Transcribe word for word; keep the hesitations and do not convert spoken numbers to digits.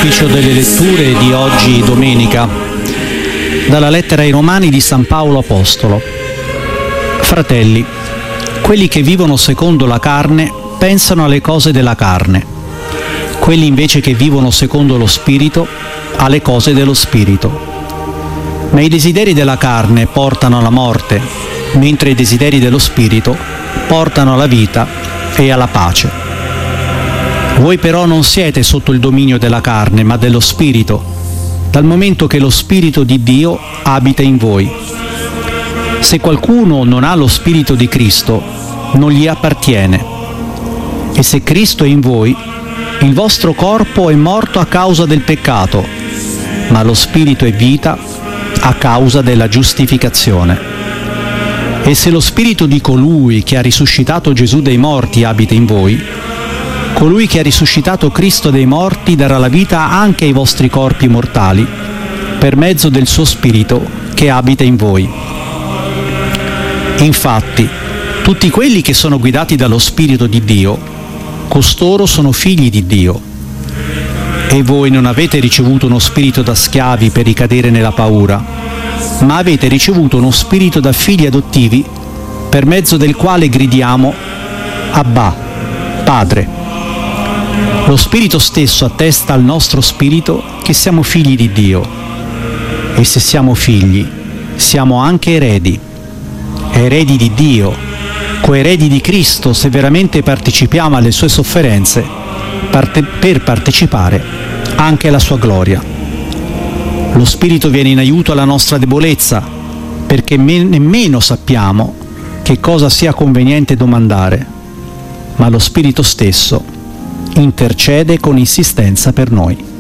L'ufficio delle letture di oggi, domenica, dalla lettera ai Romani di San Paolo Apostolo. Fratelli, quelli che vivono secondo la carne pensano alle cose della carne, quelli invece che vivono secondo lo Spirito alle cose dello Spirito. Ma i desideri della carne portano alla morte, mentre i desideri dello Spirito portano alla vita e alla pace. Voi però non siete sotto il dominio della carne, ma dello Spirito, dal momento che lo Spirito di Dio abita in voi. Se qualcuno non ha lo Spirito di Cristo, non gli appartiene. E se Cristo è in voi, il vostro corpo è morto a causa del peccato, ma lo Spirito è vita a causa della giustificazione. E se lo Spirito di colui che ha risuscitato Gesù dai morti abita in voi, colui che ha risuscitato Cristo dai morti darà la vita anche ai vostri corpi mortali, per mezzo del suo Spirito che abita in voi. Infatti, tutti quelli che sono guidati dallo Spirito di Dio, costoro sono figli di Dio. E voi non avete ricevuto uno spirito da schiavi per ricadere nella paura, ma avete ricevuto uno spirito da figli adottivi, per mezzo del quale gridiamo Abba, Padre. Lo Spirito stesso attesta al nostro spirito che siamo figli di Dio. E se siamo figli, siamo anche eredi. Eredi di Dio, coeredi di Cristo, se veramente partecipiamo alle sue sofferenze, parte- per partecipare anche alla sua gloria. Lo Spirito viene in aiuto alla nostra debolezza, perché me- nemmeno sappiamo che cosa sia conveniente domandare, ma lo Spirito stesso intercede con insistenza per noi.